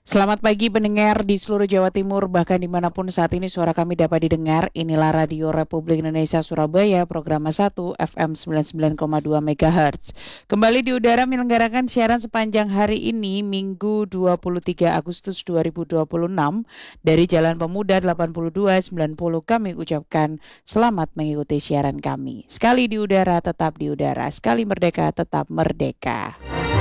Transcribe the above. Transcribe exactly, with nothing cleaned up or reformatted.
Selamat pagi pendengar di seluruh Jawa Timur, bahkan dimanapun saat ini suara kami dapat didengar. Inilah Radio Republik Indonesia Surabaya, program satu F M sembilan puluh sembilan koma dua MHz. Kembali di udara menyelenggarakan siaran sepanjang hari ini, Minggu dua puluh tiga Agustus dua ribu dua puluh enam. Dari Jalan Pemuda delapan puluh dua sembilan puluh kami ucapkan selamat mengikuti siaran kami. Sekali di udara, tetap di udara. Sekali merdeka, tetap merdeka.